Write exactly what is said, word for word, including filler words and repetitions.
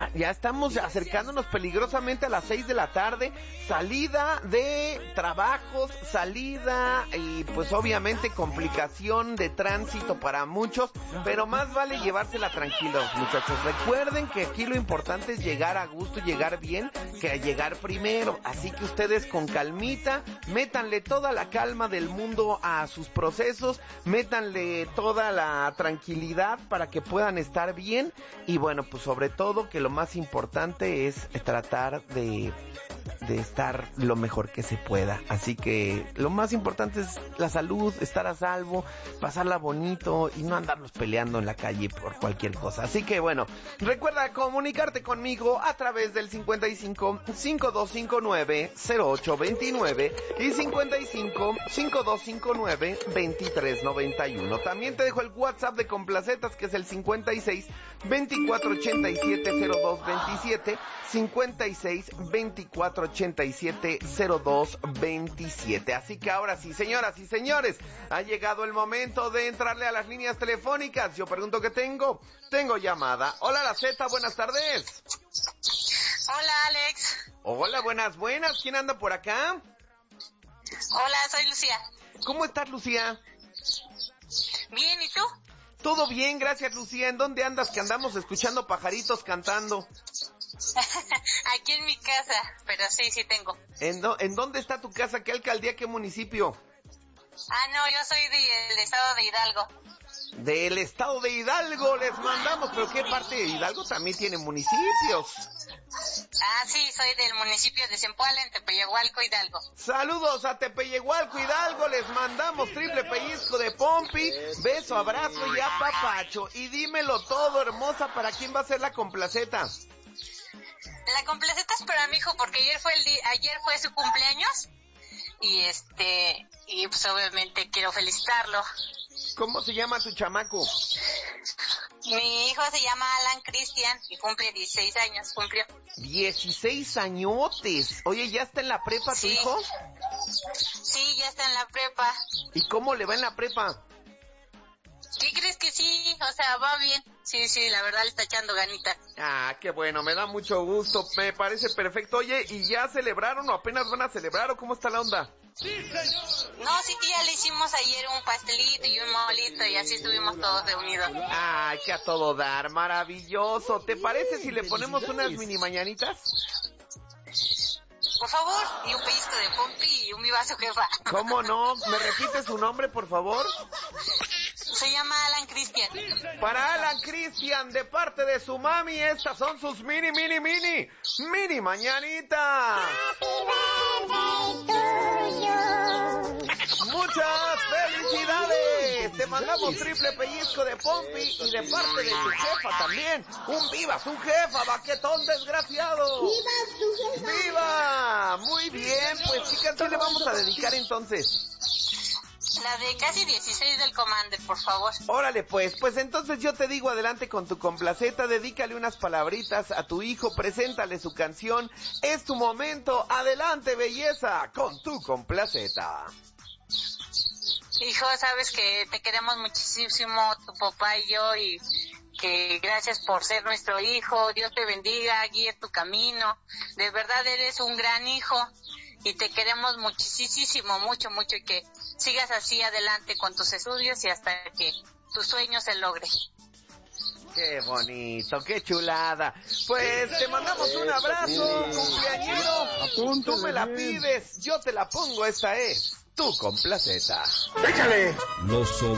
ya, ya estamos acercándonos peligrosamente a las seis de la tarde, salida de trabajos, salida y pues obviamente complicación de tránsito para muchos, pero más vale llevársela tranquilos, muchachos. Recuerden que aquí lo importante es llegar a gusto, llegar bien, que llegar primero, así que ustedes con calmita, métanle toda la calma del mundo a sus procesos, métanle toda la tranquilidad para que puedan estar bien y bueno, pues sobre todo que lo más importante es tratar de de estar lo mejor que se pueda, así que lo más importante es la salud, estar a salvo, pasarla bonito y no andarnos peleando en la calle por cualquier cosa, así que bueno, recuerda comunicarte conmigo a través del cincuenta y cinco, cincuenta y dos cincuenta y nueve, cero ocho veintinueve y cincuenta y cinco, cincuenta y dos cincuenta y nueve, veintitrés noventa y uno. También te dejo el WhatsApp de Complacetas que es el cincuenta y seis, veinticuatro ochenta y siete, cero dos veintisiete, cincuenta y seis, veinticuatro ochenta y siete, cero dos veintisiete. Así que ahora sí, señoras y señores, ha llegado el momento de entrarle a las líneas telefónicas. Yo pregunto qué tengo. Tengo llamada. Hola, la Z, buenas tardes. Hola, Alex. Hola, buenas, buenas. ¿Quién anda por acá? Hola, soy Lucía. ¿Cómo estás, Lucía? Bien, ¿y tú? Todo bien, gracias, Lucía. ¿En dónde andas? Que andamos escuchando pajaritos cantando. Aquí en mi casa, pero sí, sí tengo. ¿En, do- ¿En dónde está tu casa? ¿Qué alcaldía, qué municipio? Ah, no, yo soy del estado de Hidalgo. Del estado de Hidalgo les mandamos, pero ¿qué parte de Hidalgo también tiene municipios? Ah, sí, soy del municipio de Zempoala, en Tepeyagualco, Hidalgo. Saludos a Tepeyagualco, Hidalgo, les mandamos triple pellizco de pompi, beso, abrazo y apapacho. Y dímelo todo, hermosa, ¿para quién va a ser la complaceta? La complaceta es para mi hijo, porque ayer fue el di- ayer fue su cumpleaños, y este, y pues obviamente quiero felicitarlo. ¿Cómo se llama tu chamaco? Mi hijo se llama Alan Cristian y cumple dieciséis años, cumplió. dieciséis añotes. Oye, ¿ya está en la prepa tu Sí. hijo? Sí, ya está en la prepa. ¿Y cómo le va en la prepa? ¿Qué crees que sí? O sea, va bien. Sí, sí, la verdad le está echando ganita. Ah, qué bueno, me da mucho gusto, me parece perfecto. Oye, ¿y ya celebraron o apenas van a celebrar o cómo está la onda? No, sí, ya le hicimos ayer un pastelito y un molito y así estuvimos todos reunidos. Ay, que a todo dar, maravilloso. ¿Te parece si le ponemos unas mini mañanitas? Por favor, y un pellizco de pompi y un viva su jefa. ¿Cómo no? ¿Me repite su nombre, por favor? Se llama Alan Cristian. Para Alan Cristian, de parte de su mami, estas son sus mini, mini, mini, mini mañanitas. ¡Muchas felicidades! Te mandamos triple pellizco de pompi y de parte de tu jefa también. ¡Un viva su jefa, baquetón desgraciado! ¡Viva su jefa! ¡Viva! Muy bien, pues ¿qué canción le vamos a dedicar entonces? La de casi dieciséis del Commander, por favor. Órale pues, pues entonces yo te digo adelante con tu complaceta, dedícale unas palabritas a tu hijo, preséntale su canción, es tu momento, adelante belleza, con tu complaceta. Hijo, sabes que te queremos muchísimo, tu papá y yo, y que gracias por ser nuestro hijo, Dios te bendiga, guíe tu camino, de verdad eres un gran hijo, y te queremos muchísimo, mucho, mucho, y que sigas así adelante con tus estudios y hasta que tu sueño se logre. Qué bonito, qué chulada. Pues te mandamos un abrazo, cumpleañero. Tú me la pides, yo te la pongo, esta es tu complaceta. ¡Échale! Los